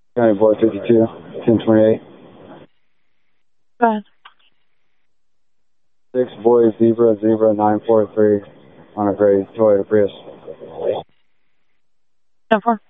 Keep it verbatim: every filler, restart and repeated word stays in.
County Board fifty-two, ten twenty-eight. Go ahead. Six boys, zebra, zebra, nine four three on a gray Toyota Prius. ten four.